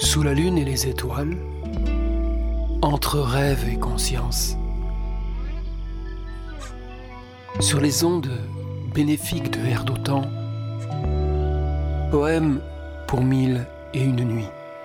Sous la lune et les étoiles, entre rêve et conscience, sur les ondes bénéfiques de Air d'Autan, poème pour 1001 nuits.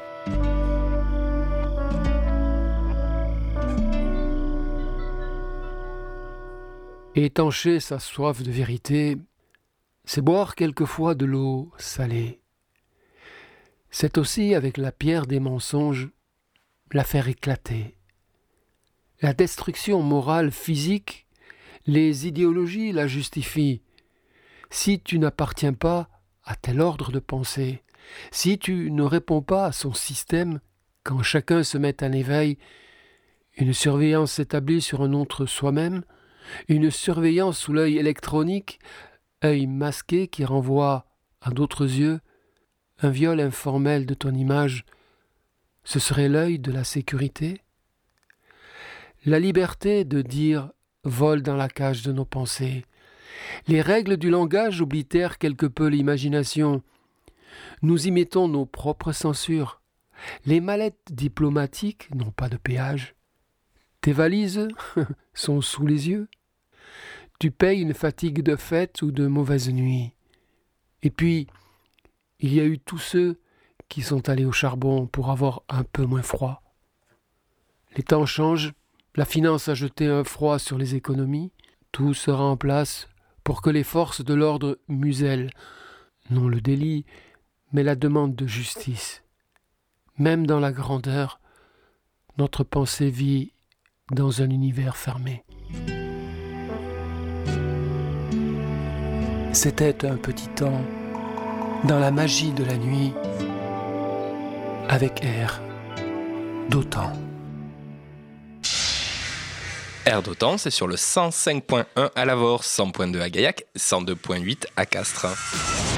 Étancher sa soif de vérité, c'est boire quelquefois de l'eau salée. C'est aussi, avec la pierre des mensonges, la faire éclater. La destruction morale physique, les idéologies la justifient. Si tu n'appartiens pas à tel ordre de pensée, si tu ne réponds pas à son système, quand chacun se met en éveil, une surveillance s'établit sur un autre soi-même, une surveillance sous l'œil électronique, œil masqué qui renvoie à d'autres yeux, un viol informel de ton image, ce serait l'œil de la sécurité? La liberté de dire vole dans la cage de nos pensées. Les règles du langage oblitèrent quelque peu l'imagination. Nous y mettons nos propres censures. Les mallettes diplomatiques n'ont pas de péage. Tes valises sont sous les yeux. Tu payes une fatigue de fête ou de mauvaise nuit. Et puis, il y a eu tous ceux qui sont allés au charbon pour avoir un peu moins froid. Les temps changent, la finance a jeté un froid sur les économies, tout sera en place pour que les forces de l'ordre musellent, non le délit, mais la demande de justice. Même dans la grandeur, notre pensée vit dans un univers fermé. C'était un petit temps dans la magie de la nuit avec Air d'Autan. Air d'Autan, c'est sur le 105.1 à Lavore, 100.2 à Gaillac, 102.8 à Castres.